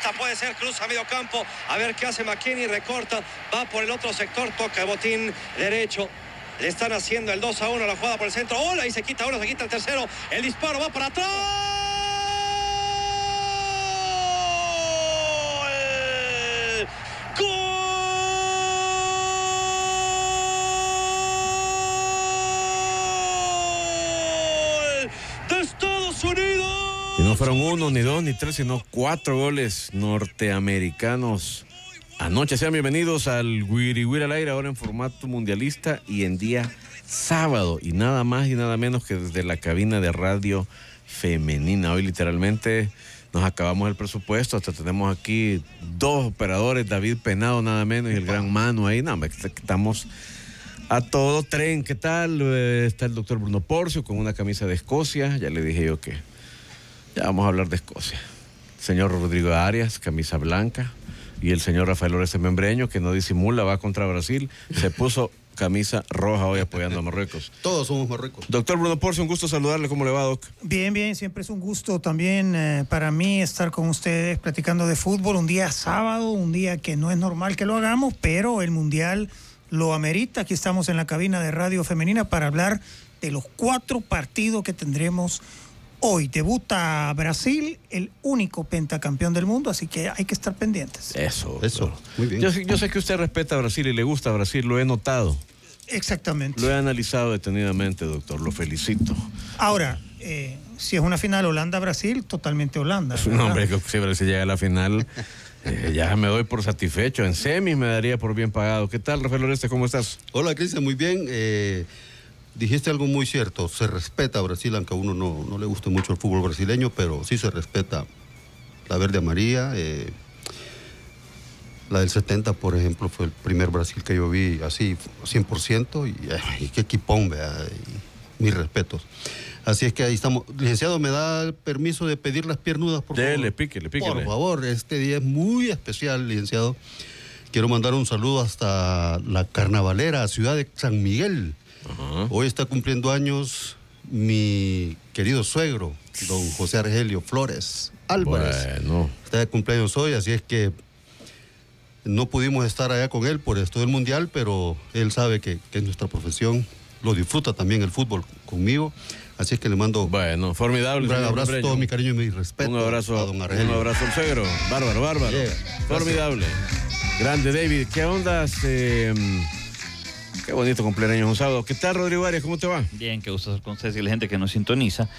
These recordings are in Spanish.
esta puede ser, cruza medio campo, a ver qué hace McKennie, recorta, va por el otro sector, toca el botín derecho. Le están haciendo el 2-1, la jugada por el centro. ¡Hola! Y se quita uno, se quita el tercero. El disparo va para atrás. ¡Gol! ¡De Estados Unidos! Y no fueron 1, ni 2, ni 3, sino 4 goles norteamericanos. Anoche. Sean bienvenidos al Wiri Wiri al aire, ahora en formato mundialista y en día sábado, y nada más y nada menos que desde la cabina de radio femenina. Hoy literalmente nos acabamos el presupuesto, hasta tenemos aquí 2 operadores, David Penado nada menos y el gran Manu ahí. No, estamos a todo tren. ¿Qué tal? Está el doctor Bruno Porcio con una camisa de Escocia, ya le dije yo que ya vamos a hablar de Escocia. Señor Rodrigo Arias, camisa blanca. Y el señor Rafael Oreste Membreño, que no disimula, va contra Brasil, se puso camisa roja hoy apoyando a Marruecos. Todos somos Marruecos. Doctor Bruno Porcio, un gusto saludarle. ¿Cómo le va, Doc? Bien, bien, siempre es un gusto también para mí estar con ustedes platicando de fútbol. Un día sábado, un día que no es normal que lo hagamos, pero el Mundial lo amerita. Aquí estamos en la cabina de Radio Femenina para hablar de los 4 partidos que tendremos hoy. Debuta Brasil, el único pentacampeón del mundo, así que hay que estar pendientes. Eso. Muy bien. Yo sé que usted respeta a Brasil y le gusta a Brasil, lo he notado. Exactamente. Lo he analizado detenidamente, doctor, lo felicito. Ahora, si es una final Holanda-Brasil, totalmente Holanda, ¿verdad? No, hombre, que si Brasil llega a la final, ya me doy por satisfecho. En semis me daría por bien pagado. ¿Qué tal, Rafael Oreste? ¿Cómo estás? Hola, Cristian, muy bien. Dijiste algo muy cierto, se respeta a Brasil, aunque a uno no le guste mucho el fútbol brasileño, pero sí se respeta la verde amarilla. La del 70, por ejemplo, fue el primer Brasil que yo vi así, 100%, y qué equipón, ¿verdad? Y mis respetos. Así es que ahí estamos. Licenciado, ¿me da el permiso de pedir las piernudas, por favor? Dele, píquele. Por favor, este día es muy especial, licenciado. Quiero mandar un saludo hasta la carnavalera, ciudad de San Miguel. Ajá. Hoy está cumpliendo años mi querido suegro, don José Argelio Flores Álvarez. Bueno. Está de cumpleaños hoy, así es que no pudimos estar allá con él por esto del Mundial, pero él sabe que es nuestra profesión, lo disfruta también el fútbol conmigo, así es que le mando formidable, un gran abrazo, todo mi cariño y mi respeto. Un abrazo a don Argelio. Un abrazo al suegro, bárbaro. Yeah, formidable. Grande David, ¿qué ondas? Qué bonito cumpleaños un sábado. ¿Qué tal, Rodrigo Arias? ¿Cómo te va? Bien, qué gusto estar con ustedes y la gente que nos sintoniza.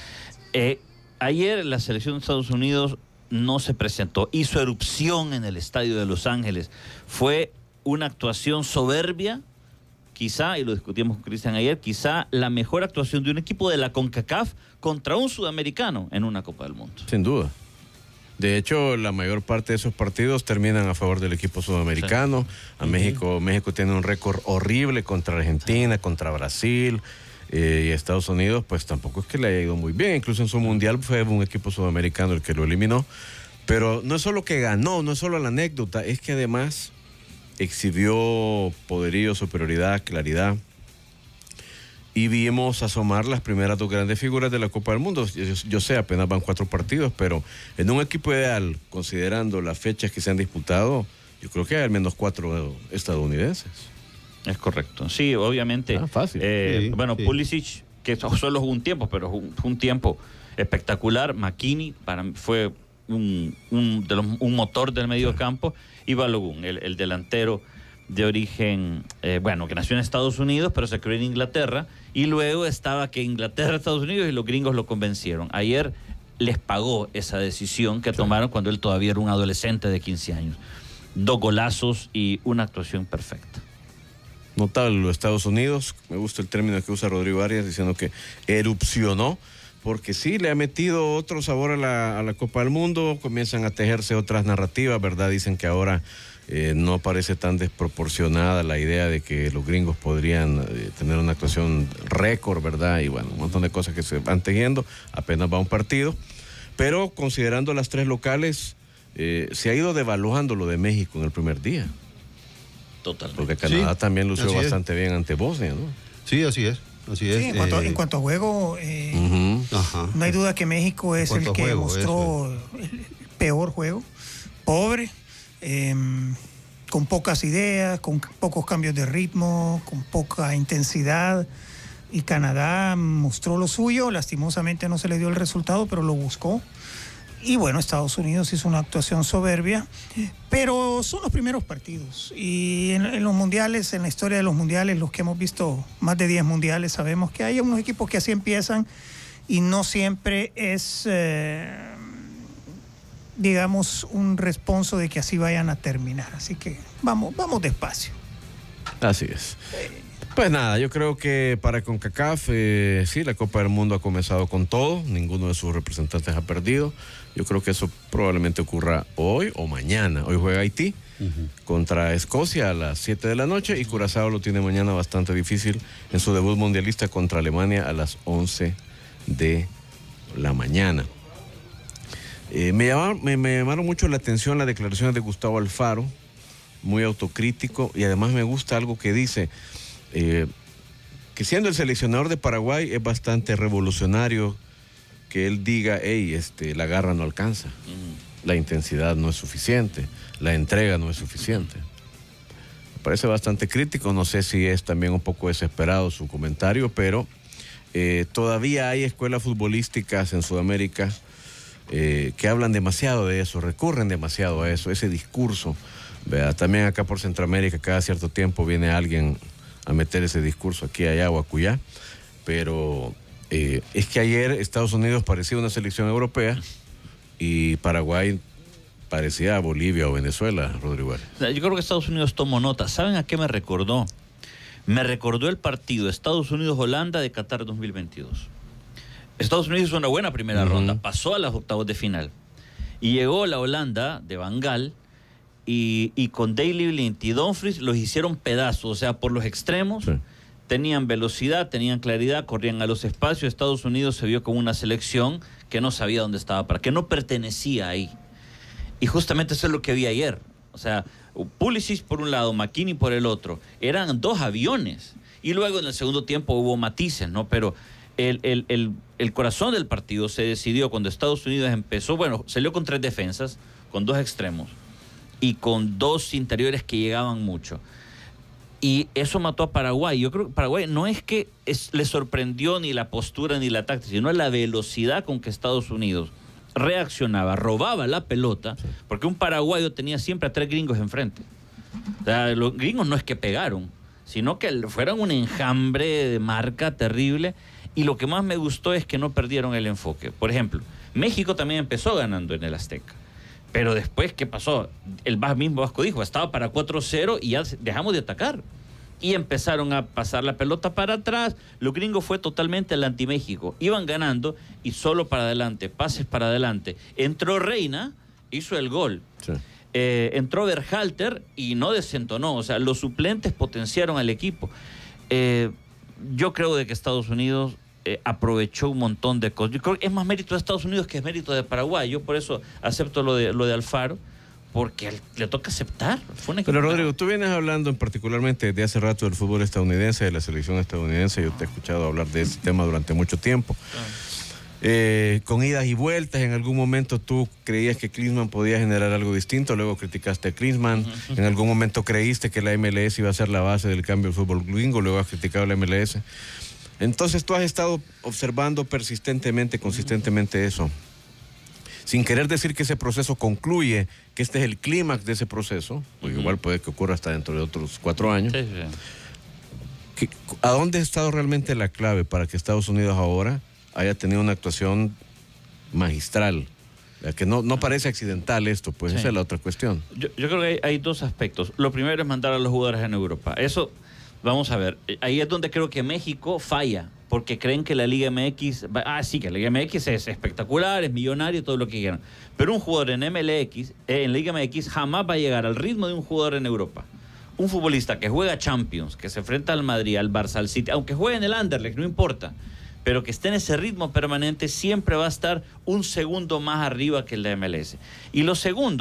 Ayer la selección de Estados Unidos no se presentó, hizo erupción en el estadio de Los Ángeles. Fue una actuación soberbia, quizá, y lo discutimos con Cristian ayer, quizá la mejor actuación de un equipo de la CONCACAF contra un sudamericano en una Copa del Mundo. Sin duda. De hecho, la mayor parte de esos partidos terminan a favor del equipo sudamericano. Sí. México tiene un récord horrible contra Argentina, contra Brasil, y Estados Unidos, pues tampoco es que le haya ido muy bien. Incluso en su mundial fue un equipo sudamericano el que lo eliminó. Pero no es solo que ganó, no es solo la anécdota, es que además exhibió poderío, superioridad, claridad. Y vimos asomar las primeras 2 grandes figuras de la Copa del Mundo. Yo sé, apenas van 4 partidos, pero en un equipo ideal, considerando las fechas que se han disputado, yo creo que hay al menos 4 estadounidenses. Es correcto. Sí, obviamente. Fácil. Sí. Pulisic, que solo jugó un tiempo, pero un tiempo espectacular. McKennie fue un motor del medio campo. Y Balogun, el delantero de origen, que nació en Estados Unidos, pero se crió en Inglaterra, y luego estaba que Inglaterra, Estados Unidos, y los gringos lo convencieron. Ayer les pagó esa decisión que tomaron cuando él todavía era un adolescente de 15 años. 2 golazos y una actuación perfecta. Notable los Estados Unidos, me gusta el término que usa Rodrigo Arias, diciendo que erupcionó, porque sí, le ha metido otro sabor a la Copa del Mundo, comienzan a tejerse otras narrativas, ¿verdad? Dicen que ahora no parece tan desproporcionada la idea de que los gringos podrían tener una actuación récord, ¿verdad? Y bueno, un montón de cosas que se van tejiendo, apenas va un partido, pero considerando las 3 locales, se ha ido devaluando lo de México en el primer día. Totalmente. Porque Canadá también lució bastante bien ante Bosnia, ¿no? Sí, así es. Sí, en cuanto a juego, no hay duda que México es el que mostró el peor juego. pobre, con pocas ideas, con pocos cambios de ritmo, con poca intensidad. Y Canadá mostró lo suyo, lastimosamente no se le dio el resultado, pero lo buscó. Y bueno, Estados Unidos hizo una actuación soberbia, pero son los primeros partidos. Y en los mundiales, en la historia de los mundiales, los que hemos visto más de 10 mundiales, sabemos que hay unos equipos que así empiezan y no siempre es, digamos, un responso de que así vayan a terminar. Así que vamos despacio. Así es. Pues nada, yo creo que para CONCACAF, sí, la Copa del Mundo ha comenzado con todo, ninguno de sus representantes ha perdido. Yo creo que eso probablemente ocurra hoy o mañana. Hoy juega Haití contra Escocia a las 7 de la noche y Curazao lo tiene mañana bastante difícil en su debut mundialista contra Alemania a las 11 de la mañana. Me llamaron mucho la atención las declaraciones de Gustavo Alfaro, muy autocrítico, y además me gusta algo que dice, que siendo el seleccionador de Paraguay es bastante revolucionario que él diga, hey, la garra no alcanza, la intensidad no es suficiente, la entrega no es suficiente. Me parece bastante crítico, no sé si es también un poco desesperado su comentario, pero todavía hay escuelas futbolísticas en Sudamérica que hablan demasiado de eso, recurren demasiado a eso, ese discurso. ¿Verdad? También acá por Centroamérica cada cierto tiempo viene alguien a meter ese discurso aquí, allá o acullá, pero es que ayer Estados Unidos parecía una selección europea y Paraguay parecía Bolivia o Venezuela, Rodrigo. Yo creo que Estados Unidos tomó nota. ¿Saben a qué me recordó? Me recordó el partido Estados Unidos-Holanda de Qatar 2022. Estados Unidos hizo una buena primera ronda, pasó a los octavos de final y llegó la Holanda de Van Gaal y con Daley Blind y Dumfries los hicieron pedazos, o sea, por los extremos. Sí. Tenían velocidad, tenían claridad, corrían a los espacios. Estados Unidos se vio como una selección que no sabía dónde estaba, para que no pertenecía ahí. Y justamente eso es lo que vi ayer. O sea, Pulisic por un lado, McKinney por el otro. Eran dos aviones. Y luego en el segundo tiempo hubo matices, ¿no? Pero el corazón del partido se decidió cuando Estados Unidos empezó, bueno, salió con 3 defensas, con 2 extremos y con 2 interiores que llegaban mucho. Y eso mató a Paraguay. Yo creo que Paraguay no es que le sorprendió ni la postura ni la táctica, sino la velocidad con que Estados Unidos reaccionaba, robaba la pelota, porque un paraguayo tenía siempre a 3 gringos enfrente. O sea, los gringos no es que pegaron, sino que fueron un enjambre de marca terrible. Y lo que más me gustó es que no perdieron el enfoque. Por ejemplo, México también empezó ganando en el Azteca. Pero después, ¿qué pasó? El mismo Vasco dijo, estaba para 4-0 y ya dejamos de atacar. Y empezaron a pasar la pelota para atrás. Los gringos fue totalmente el anti-México. Iban ganando y solo para adelante, pases para adelante. Entró Reina, hizo el gol. Sí. Entró Berhalter y no desentonó. O sea, los suplentes potenciaron al equipo. Yo creo de que Estados Unidos aprovechó un montón de cosas. Yo creo que es más mérito de Estados Unidos que es mérito de Paraguay. Yo por eso acepto lo de Alfaro, porque le toca aceptar. Pero Rodrigo, tú vienes hablando particularmente de hace rato del fútbol estadounidense, de la selección estadounidense. Yo te he escuchado hablar de ese tema durante mucho tiempo. Con idas y vueltas, en algún momento tú creías que Klinsmann podía generar algo distinto, luego criticaste a Klinsmann, en algún momento creíste que la MLS iba a ser la base del cambio del fútbol gringo, luego has criticado a la MLS. Entonces tú has estado observando consistentemente eso, sin querer decir que ese proceso concluye, que este es el clímax de ese proceso, porque igual puede que ocurra hasta dentro de otros 4 años. Sí. ¿A dónde ha estado realmente la clave para que Estados Unidos ahora haya tenido una actuación magistral? Que no parece accidental esto, pues sí. Esa es la otra cuestión. Yo creo que hay 2 aspectos. Lo primero es mandar a los jugadores en Europa. Eso, vamos a ver, ahí es donde creo que México falla, porque creen que la Liga MX, sí, que la Liga MX es espectacular, es millonario, todo lo que quieran. Pero un jugador en MLX, en la Liga MX, jamás va a llegar al ritmo de un jugador en Europa. Un futbolista que juega Champions, que se enfrenta al Madrid, al Barça, al City, aunque juegue en el Anderlecht, no importa, pero que esté en ese ritmo permanente, siempre va a estar un segundo más arriba que el de MLS. Y lo segundo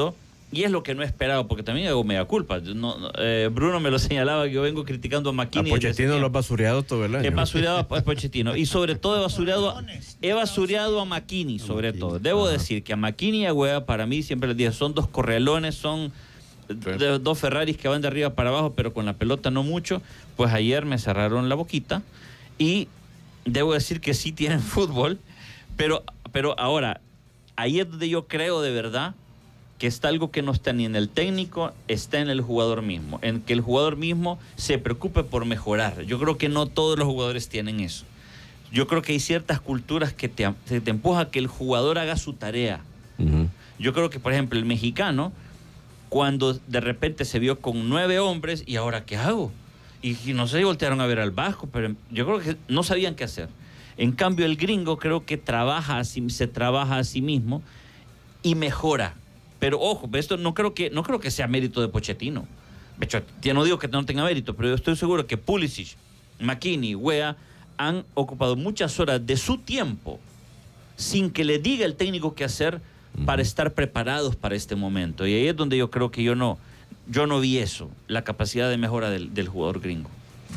Y es lo que no he esperado, porque también hago mea culpa. Bruno me lo señalaba que yo vengo criticando a McKinney. A Pochettino lo ha basureado todo el año. He basureado a Pochettino. Y sobre todo he basureado a McKinney, sobre todo. Debo decir que a McKinney y a Weah, para mí, siempre les dije, son dos correlones, son dos Ferraris que van de arriba para abajo, pero con la pelota no mucho. Pues ayer me cerraron la boquita y debo decir que sí tienen fútbol, pero ahora, ahí es donde yo creo de verdad que está algo que no está ni en el técnico, está en el jugador mismo, en que el jugador mismo se preocupe por mejorar. Yo creo que no todos los jugadores tienen eso. Yo creo que hay ciertas culturas que te empujan a que el jugador haga su tarea. Uh-huh. Yo creo que, por ejemplo, el mexicano, cuando de repente se vio con 9 hombres, ¿y ahora qué hago? Y no sé, voltearon a ver al vasco, pero yo creo que no sabían qué hacer. En cambio, el gringo creo que se trabaja a sí mismo y mejora. Pero ojo, esto no creo que sea mérito de Pochettino. De hecho, yo no digo que no tenga mérito, pero yo estoy seguro que Pulisic, McKinney, Weah han ocupado muchas horas de su tiempo sin que le diga el técnico qué hacer para estar preparados para este momento. Y ahí es donde yo creo que yo no vi eso, la capacidad de mejora del jugador gringo.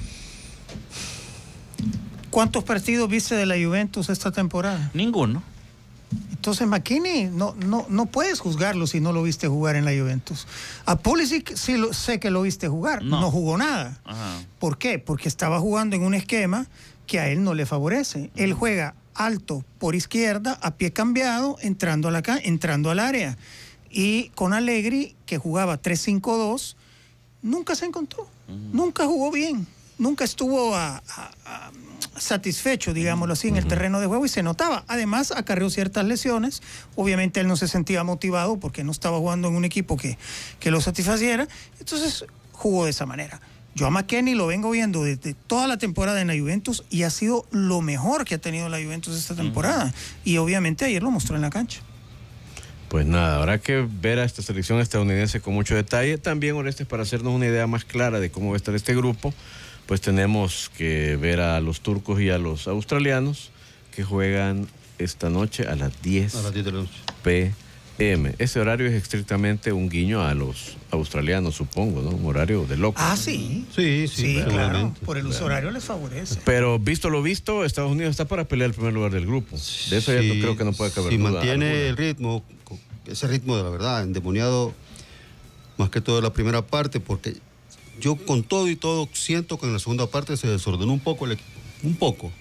¿Cuántos partidos viste de la Juventus esta temporada? Ninguno. Entonces McKinney no puedes juzgarlo si no lo viste jugar en la Juventus. A Pulisic sí sé que lo viste jugar, no jugó nada. Ajá. ¿Por qué? Porque estaba jugando en un esquema que a él no le favorece. Él juega alto por izquierda, a pie cambiado, entrando al área. Y con Allegri, que jugaba 3-5-2, nunca se encontró, nunca jugó bien, nunca estuvo satisfecho, digámoslo así, en el terreno de juego, y se notaba. Además, acarreó ciertas lesiones. Obviamente él no se sentía motivado porque no estaba jugando en un equipo que lo satisfaciera. Entonces jugó de esa manera. Yo a McKinney lo vengo viendo desde toda la temporada en la Juventus y ha sido lo mejor que ha tenido la Juventus esta temporada. Y obviamente ayer lo mostró en la cancha. Pues nada, habrá que ver a esta selección estadounidense con mucho detalle. También, Orestes, para hacernos una idea más clara de cómo va a estar este grupo, pues tenemos que ver a los turcos y a los australianos que juegan esta noche a las 10 de la noche. p.m. Ese horario es estrictamente un guiño a los australianos, supongo, ¿no? Un horario de loco. Ah, sí. Sí, claro. Por el uso horario les favorece. Pero visto lo visto, Estados Unidos está para pelear el primer lugar del grupo. De eso ya creo que no puede caber duda. Si mantiene alguna. el ritmo, ese ritmo de la verdad, endemoniado, más que todo en la primera parte, porque yo con todo y todo siento que en la segunda parte se desordenó un poco el equipo. Un poco.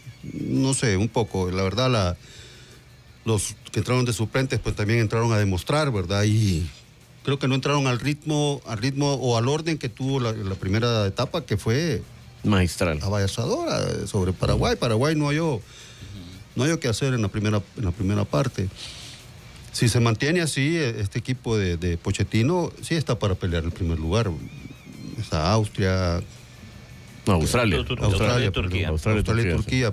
La verdad, los que entraron de suplentes pues también entraron a demostrar, ¿verdad? Y creo que no entraron al ritmo o al orden que tuvo la primera etapa, que fue magistral, avasalladora sobre Paraguay. Paraguay no halló qué hacer en la primera parte. Si se mantiene así, este equipo de Pochettino sí está para pelear el primer lugar. Está Australia y Turquía.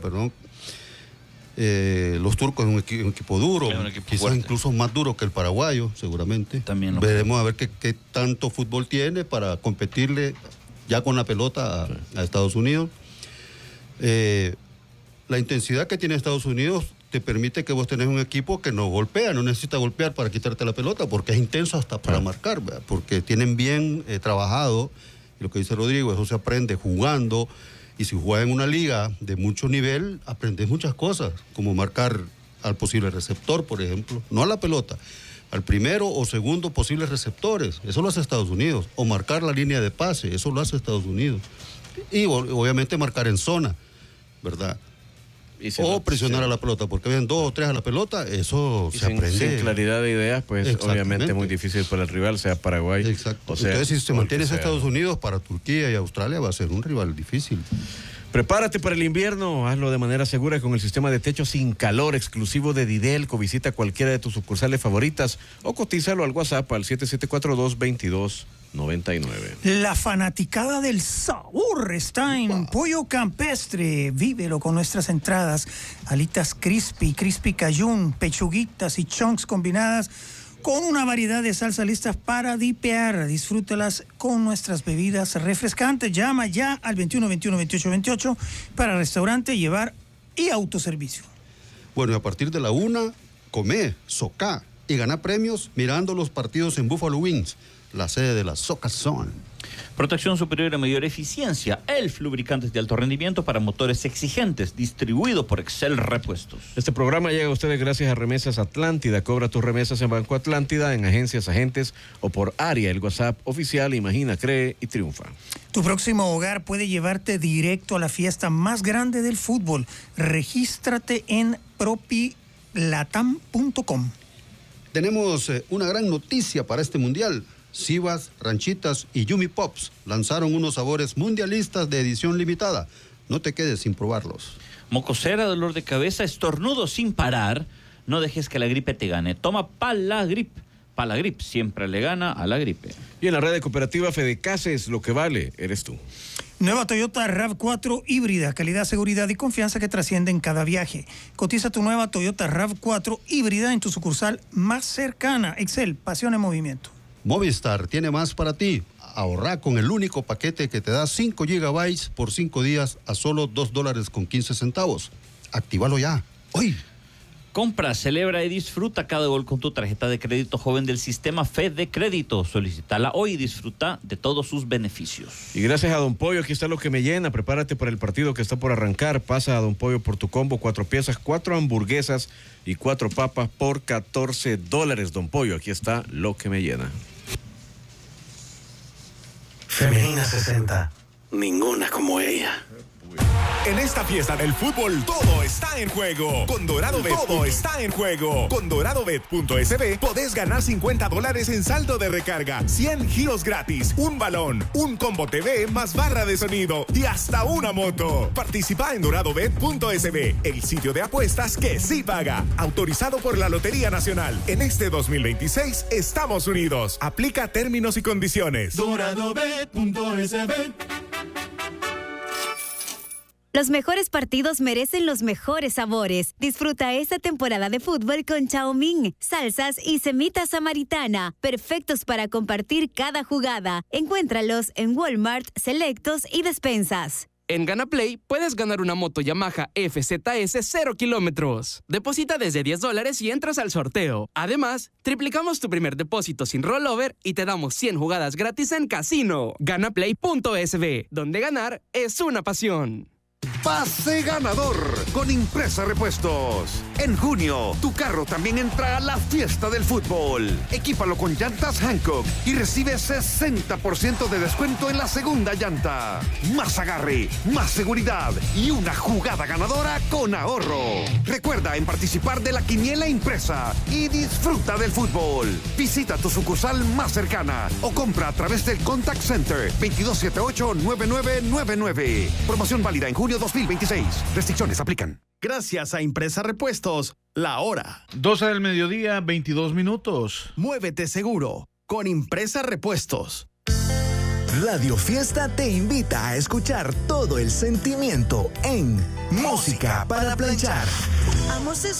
Los turcos es un equipo duro, quizás fuerte, incluso más duro que el paraguayo, seguramente. También veremos a ver qué tanto fútbol tiene para competirle ya con la pelota a Estados Unidos. La intensidad que tiene Estados Unidos te permite que vos tenés un equipo que no golpea, no necesita golpear para quitarte la pelota, porque es intenso hasta para marcar, ¿verdad? Porque tienen bien trabajado, y lo que dice Rodrigo, eso se aprende jugando. Y si juegas en una liga de mucho nivel, aprendes muchas cosas, como marcar al posible receptor, por ejemplo, no a la pelota, al primero o segundo posibles receptores, eso lo hace Estados Unidos, o marcar la línea de pase, eso lo hace Estados Unidos. Y obviamente marcar en zona, ¿verdad? O presionar a la pelota, porque ven 2 o 3 a la pelota, eso se aprende. Sin claridad de ideas, pues obviamente es muy difícil para el rival, sea Paraguay. Exacto. O sea, entonces, si se mantiene a Estados Unidos, para Turquía y Australia va a ser un rival difícil. Prepárate para el invierno, hazlo de manera segura con el sistema de techo sin calor exclusivo de Didelco. Visita cualquiera de tus sucursales favoritas o cotízalo al WhatsApp al 7742-2299. La fanaticada del sabor está en Pollo Campestre. Vívelo con nuestras entradas: alitas crispy cayún, pechuguitas y chunks combinadas con una variedad de salsa listas para dipear. Disfrútalas con nuestras bebidas refrescantes. Llama ya al 21-21-28-28 para restaurante, llevar y autoservicio. Bueno, y a partir de la 1, come, socá, y gana premios mirando los partidos en Buffalo Wings, la sede de la Soccer Zone. Protección superior y mayor eficiencia. ELF, lubricantes de alto rendimiento para motores exigentes, distribuido por Excel Repuestos. Este programa llega a ustedes gracias a Remesas Atlántida. Cobra tus remesas en Banco Atlántida, en agencias, agentes o por área. El WhatsApp oficial Imagina, Cree y Triunfa. Tu próximo hogar puede llevarte directo a la fiesta más grande del fútbol. Regístrate en propilatam.com. Tenemos una gran noticia para este mundial. Sivas, Ranchitas y Yumi Pops lanzaron unos sabores mundialistas de edición limitada. No te quedes sin probarlos. Mocosera, dolor de cabeza, estornudo sin parar. No dejes que la gripe te gane. Toma Palagrip. Palagrip siempre le gana a la gripe. Y en la red de cooperativa Fedecases, lo que vale eres tú. Nueva Toyota RAV4 híbrida, calidad, seguridad y confianza que trasciende en cada viaje. Cotiza tu nueva Toyota RAV4 híbrida en tu sucursal más cercana. Excel, pasión en movimiento. Movistar tiene más para ti. Ahorra con el único paquete que te da 5 gigabytes por 5 días a solo $2.15. Actívalo ya. ¡Hoy! Compra, celebra y disfruta cada gol con tu tarjeta de crédito joven del sistema Fede Crédito. Solicítala hoy y disfruta de todos sus beneficios. Y gracias a Don Pollo, aquí está lo que me llena. Prepárate para el partido que está por arrancar. Pasa a Don Pollo por tu combo, 4 piezas, 4 hamburguesas y 4 papas por $14. Don Pollo, aquí está lo que me llena. Femenina 60. Ninguna como ella. En esta fiesta del fútbol, todo está en juego. Con DoradoBet, todo está en juego. Con DoradoBet.sb podés ganar $50 en saldo de recarga, 100 giros gratis, un balón, un combo TV más barra de sonido y hasta una moto. Participa en DoradoBet.sb, el sitio de apuestas que sí paga. Autorizado por la Lotería Nacional. En este 2026 estamos unidos. Aplica términos y condiciones. DoradoBet.sb. Los mejores partidos merecen los mejores sabores. Disfruta esta temporada de fútbol con Chow Mein, salsas y semitas samaritana, perfectos para compartir cada jugada. Encuéntralos en Walmart, Selectos y Despensas. En GanaPlay puedes ganar una moto Yamaha FZS 0 kilómetros. Deposita desde $10 y entras al sorteo. Además, triplicamos tu primer depósito sin rollover y te damos 100 jugadas gratis en casino. GanaPlay.sb, donde ganar es una pasión. Pase ganador con Impresa Repuestos. En junio, tu carro también entra a la fiesta del fútbol. Equípalo con llantas Hankook y recibe 60% de descuento en la segunda llanta. Más agarre, más seguridad y una jugada ganadora con ahorro. Recuerda en participar de la quiniela impresa y disfruta del fútbol. Visita tu sucursal más cercana o compra a través del Contact Center 2278-9999. Promoción válida en junio 2026. Restricciones aplican. Gracias a Impresa Repuestos, la hora. 12 del mediodía, 22 minutos. Muévete seguro con Impresa Repuestos. Radio Fiesta te invita a escuchar todo el sentimiento en Música para Planchar. Amo